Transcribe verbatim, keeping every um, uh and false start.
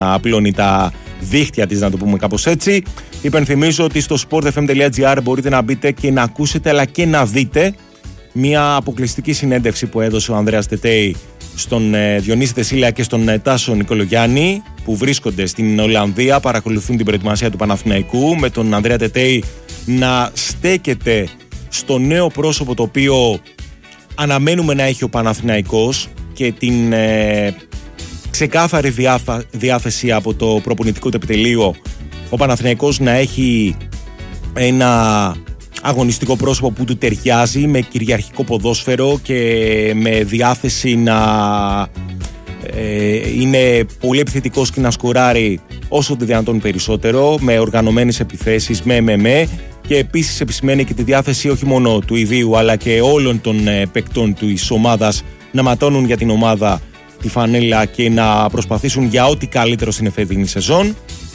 απλώνει τα δίχτυα της, να το πούμε κάπως έτσι. Υπενθυμίζω ότι στο sport f m dot g r μπορείτε να μπείτε και να ακούσετε αλλά και να δείτε μια αποκλειστική συνέντευξη που έδωσε ο Ανδρέας Τετέι στον ε, Διονύση Τεσίλα και στον ε, Τάσο Νικολογιάννη, που βρίσκονται στην Ολλανδία, παρακολουθούν την προετοιμασία του Παναθηναϊκού, με τον Ανδρέα Τετέι να στέκεται στο νέο πρόσωπο το οποίο αναμένουμε να έχει ο Παναθηναϊκός και την ε, ξεκάθαρη διάθα, διάθεση από το προπονητικό του επιτελείο ο Παναθηναϊκός να έχει ένα αγωνιστικό πρόσωπο που του ταιριάζει, με κυριαρχικό ποδόσφαιρο και με διάθεση να ε, είναι πολύ επιθετικός και να σκοράρει όσο το δυνατόν περισσότερο, με οργανωμένες επιθέσεις, με με με και επίσης επισημαίνει και τη διάθεση όχι μόνο του ιδίου αλλά και όλων των ε, παικτών της ομάδας να ματώνουν για την ομάδα τη φανέλα και να προσπαθήσουν για ό,τι καλύτερο στην εφετινή σεζόν.